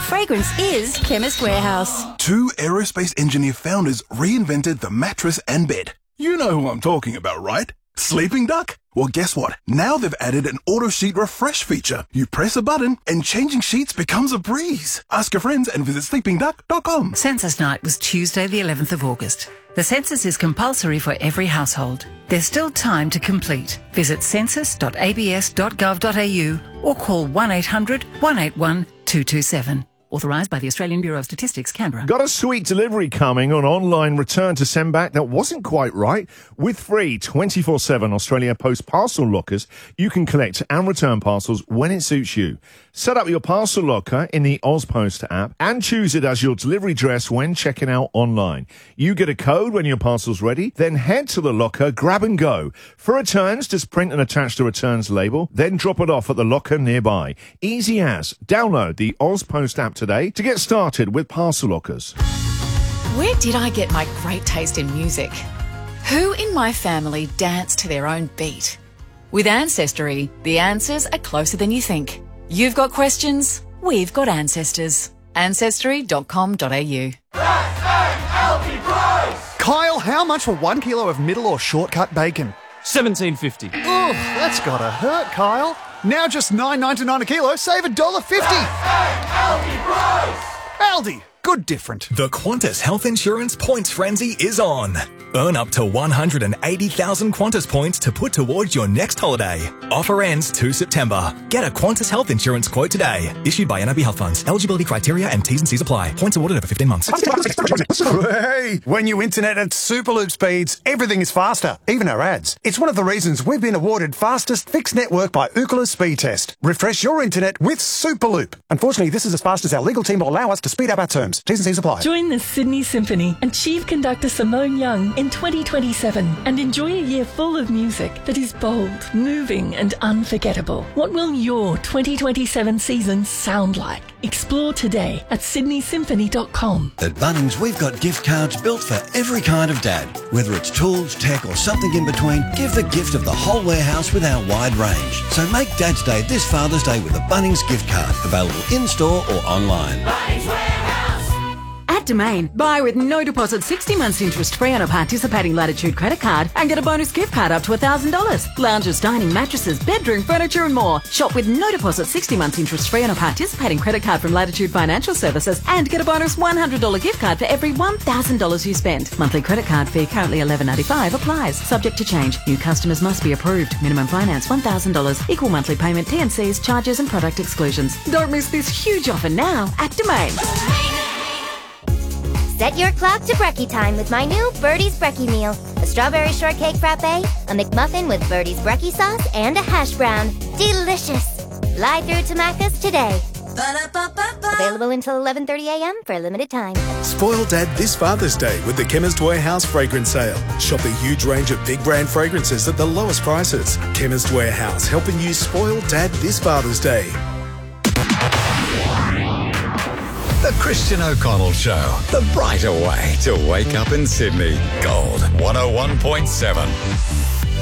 fragrance is Chemist Warehouse. Two aerospace engineer founders reinvented the mattress and bed. You know who I'm talking about, right? Sleeping Duck? Well, guess what? Now they've added an auto sheet refresh feature. You press a button and changing sheets becomes a breeze. Ask your friends and visit sleepingduck.com. Census night was Tuesday the 11th of August. The census is compulsory for every household. There's still time to complete. Visit census.abs.gov.au or call 1800 181 227. Authorised by the Australian Bureau of Statistics, Canberra. Got a sweet delivery coming on online return to send back that wasn't quite right? With free 24/7 Australia Post parcel lockers, you can collect and return parcels when it suits you. Set up your parcel locker in the AusPost app and choose it as your delivery address when checking out online. You get a code when your parcel's ready, then head to the locker, grab and go. For returns, just print and attach the returns label, then drop it off at the locker nearby. Easy as. Download the AusPost app today to get started with parcel lockers. Where did I get my great taste in music? Who in my family dance to their own beat? With Ancestry, the answers are closer than you think. You've got questions, we've got ancestors. Ancestry.com.au. Kyle, how much for 1 kilo of middle or shortcut bacon? $17.50. Oof, that's gotta hurt, Kyle. Now just $9.99 a kilo, save $1.50. Aldi, good different. The Qantas Health Insurance Points Frenzy is on. Earn up to 180,000 Qantas points to put towards your next holiday. Offer ends 2 September. Get a Qantas Health Insurance quote today. Issued by NAB Health Funds. Eligibility criteria and T's and C's apply. Points awarded over 15 months. Hey, when you internet at Superloop speeds, everything is faster, even our ads. It's one of the reasons we've been awarded fastest fixed network by Ookla Speed Test. Refresh your internet with Superloop. Unfortunately, this is as fast as our legal team will allow us to speed up our terms. T's and C's apply. Join the Sydney Symphony and Chief Conductor Simone Young in 2027 and enjoy a year full of music that is bold, moving and unforgettable. What will your 2027 season sound like? Explore today at sydneysymphony.com. At Bunnings, we've got gift cards built for every kind of dad. Whether it's tools, tech or something in between, give the gift of the whole warehouse with our wide range. So make Dad's Day this Father's Day with a Bunnings gift card. Available in-store or online. Bunnings Warehouse. At Domain, buy with no deposit 60 months interest free on a participating Latitude credit card and get a bonus gift card up to $1,000. Lounges, dining, mattresses, bedroom, furniture and more. Shop with no deposit 60 months interest free on a participating credit card from Latitude Financial Services and get a bonus $100 gift card for every $1,000 you spend. Monthly credit card fee currently $11.95 applies. Subject to change. New customers must be approved. Minimum finance $1,000. Equal monthly payment, T&Cs, charges and product exclusions. Don't miss this huge offer now at Domain. Set your clock to brekkie time with my new Birdie's Brekkie meal. A strawberry shortcake frappe, a McMuffin with Birdie's Brekkie sauce, and a hash brown. Delicious! Fly through to Macca's today. Available until 11:30 a.m. for a limited time. Spoil Dad this Father's Day with the Chemist Warehouse fragrance sale. Shop a huge range of big brand fragrances at the lowest prices. Chemist Warehouse, helping you spoil Dad this Father's Day. The Christian O'Connell Show, the brighter way to wake up in Sydney. Gold 101.7.